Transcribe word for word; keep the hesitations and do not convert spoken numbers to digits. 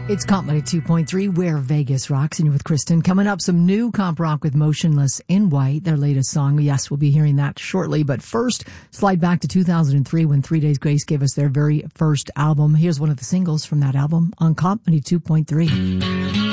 It's Comedy two point three, where Vegas rocks, and you're with Kristen. Coming up, some new comp rock with Motionless in White, their latest song. Yes, we'll be hearing that shortly. But first, slide back to two thousand three when Three Days Grace gave us their very first album. Here's one of the singles from that album on Comedy two point three.